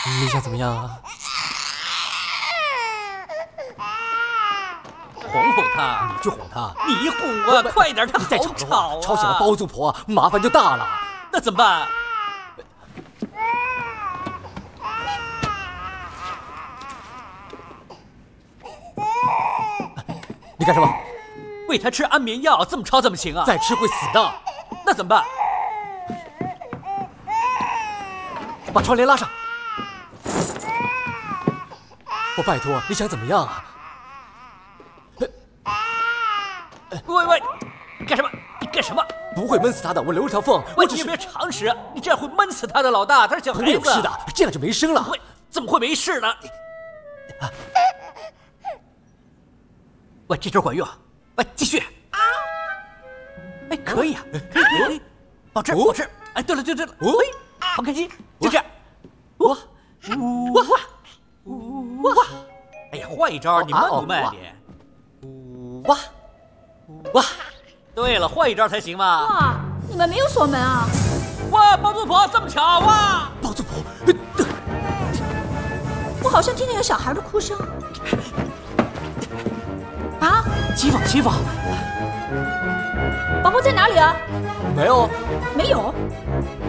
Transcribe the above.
你想怎么样啊？ 哄哄他， 你去哄他。 你哄啊，快点，他你再好吵的话， 吵啊！ 吵醒了包租婆，麻烦就大了。 那怎么办？ 你干什么？ 喂他吃安眠药，这么吵怎么行啊？ 再吃会死的。 那怎么办？ 把窗帘拉上。我拜托，你想怎么样啊？ 喂，你干什么？你干什么？ 不会闷死他的，我留了条缝。 喂，你有没有常识？你这样会闷死他的，老大，他是小孩子。 不会有事的，这样就没声了。 怎么会没事呢？喂，这招管用。喂，继续。哎，可以啊，可以，保持。哎，对了，喂，好开心，就这样。哇！哎呀，换一招，你慢不慢点？ 哇！ 对了，换一招才行嘛。 哇，你们没有锁门啊？ 哇，包租婆这么巧哇！ 包租婆， 我好像听见有小孩的哭声。啊？ 欺负！ 宝宝在哪里啊？ 没有。 没有。